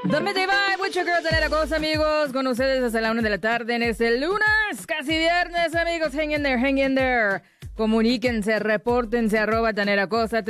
Dame de vibe with your girl Tanera Cosa, amigos. Con ustedes hasta la 1 de la tarde en este lunes, casi viernes, amigos. Hang in there, hang in there. Comuníquense, repórtense, @Tanera Cosa,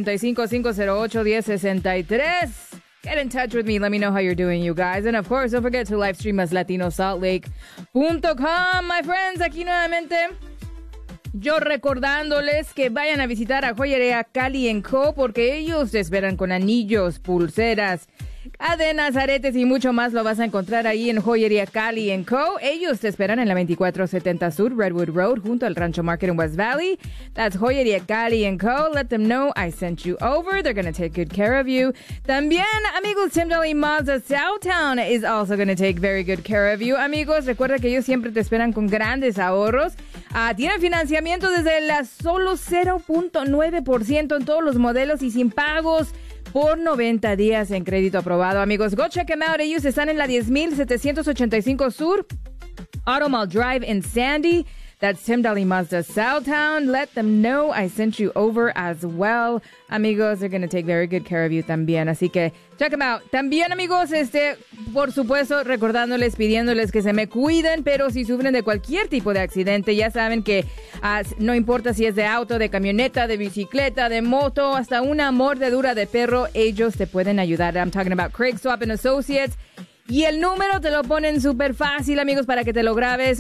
385-508-1063. Get in touch with me. Let me know how you're doing, you guys. And, of course, don't forget to live stream us latinosaltlake.com. My friends, aquí nuevamente, yo recordándoles que vayan a visitar a Joyería Cali & Co. porque ellos te esperan con anillos, pulseras, cadenas, aretes y mucho más. Lo vas a encontrar ahí en Joyería Cali & Co. Ellos te esperan en la 2470 Sur Redwood Road junto al Rancho Market in West Valley. That's Joyería Cali & Co. Let them know I sent you over. They're going to take good care of you. También, amigos, Tim Daly Mazda Southtown is also going to take very good care of you. Amigos, recuerda que ellos siempre te esperan con grandes ahorros. Tienen financiamiento desde la solo 0.9% en todos los modelos y sin pagos por 90 días en crédito aprobado, amigos. Go check them out. Ellos están en la 10,785 Sur, Auto Mall Drive in Sandy. That's Tim Daly Mazda Southtown. Let them know I sent you over as well. Amigos, they're going to take very good care of you también. Así que check them out. También, amigos, por supuesto, recordándoles, pidiéndoles que se me cuiden, pero si sufren de cualquier tipo de accidente, ya saben que no importa si es de auto, de camioneta, de bicicleta, de moto, hasta una mordedura de perro, ellos te pueden ayudar. I'm talking about Craig Swap & Associates. Y el número te lo ponen súper fácil, amigos, para que te lo grabes.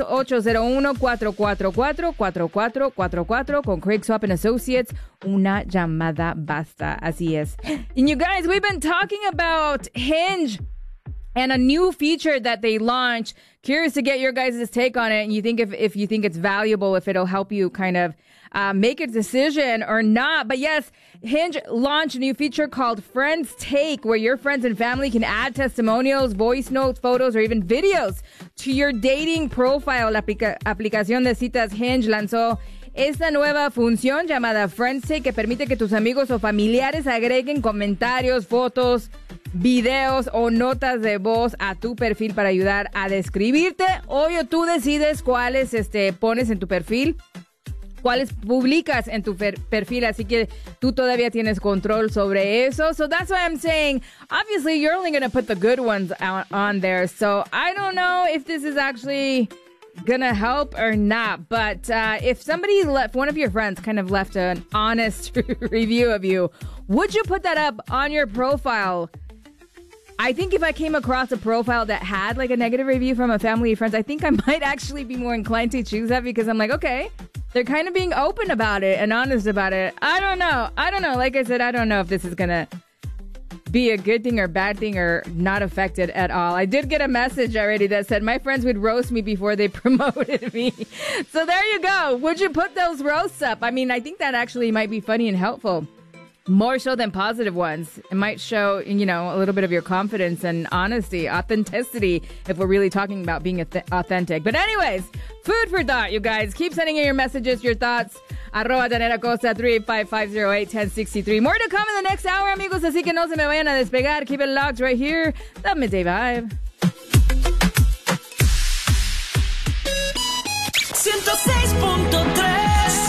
801-444-4444 con Craig Swap & Associates. Una llamada basta. Así es. And you guys, we've been talking about Hinge and a new feature that they launched. Curious to get your guys' take on it. And you think if you think it's valuable, if it'll help you kind of make a decision or not. But yes, Hinge launched a new feature called Friends Take, where your friends and family can add testimonials, voice notes, photos, or even videos to your dating profile. La aplicación de citas Hinge lanzó esta nueva función llamada Friends Take, que permite que tus amigos o familiares agreguen comentarios, fotos, videos o notas de voz a tu perfil para ayudar a describirte. Obvio, tú decides cuáles pones en tu perfil, cuáles publicas en tu perfil, así que tú todavía tienes control sobre eso. So that's why I'm saying, obviously, you're only going to put the good ones on there. So I don't know if this is actually gonna help or not, but if somebody one of your friends kind of left an honest review of you, would you put that up on your profile? I think if I came across a profile that had like a negative review from a family of friends, I think I might actually be more inclined to choose that, because I'm like, okay, they're kind of being open about it and honest about it. I don't know. Like I said, I don't know if this is gonna be a good thing or bad thing or not affected at all. I did get a message already that said my friends would roast me before they promoted me. So there you go. Would you put those roasts up? I mean, I think that actually might be funny and helpful. More so than positive ones. It might show, a little bit of your confidence and honesty, authenticity, if we're really talking about being authentic. But anyways, food for thought, you guys. Keep sending in your messages, your thoughts. @Tanera Cosa, 385-508-1063. More to come in the next hour, amigos, así que no se me vayan a despegar. Keep it locked right here. The Midday Vibe. 106.3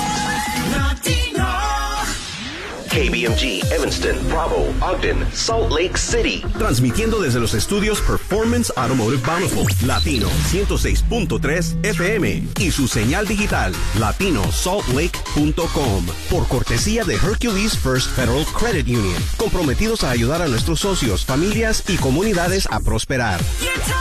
KBMG, Evanston, Bravo, Ogden, Salt Lake City. Transmitiendo desde los estudios Performance Automotive Bountiful, Latino 106.3 FM y su señal digital, latinosaltlake.com. Por cortesía de Hercules First Federal Credit Union. Comprometidos a ayudar a nuestros socios, familias y comunidades a prosperar.